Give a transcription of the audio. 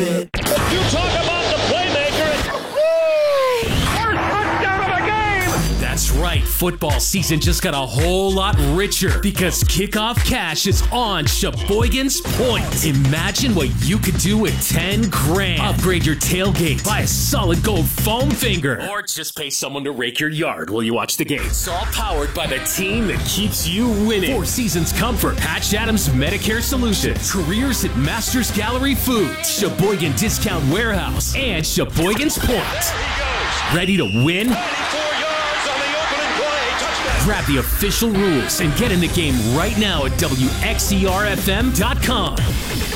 it. You talk about the playmaker. First touchdown of the game. That's right. Football season just got a whole lot richer because Kickoff Cash is on Sheboygan's Point. Imagine what you could do with 10 grand. Upgrade your tailgate, buy a solid gold foam finger, or just pay someone to rake your yard while you watch the game. It's all powered by the team that keeps you winning. 4 Seasons Comfort, Patch Adams Medicare Solutions, Careers at Masters Gallery Foods, Sheboygan Discount Warehouse, and Sheboygan's Point. Ready to win? 94 yards on the opening play. Touchdown. Grab the official rules and get in the game right now at WXERFM.com.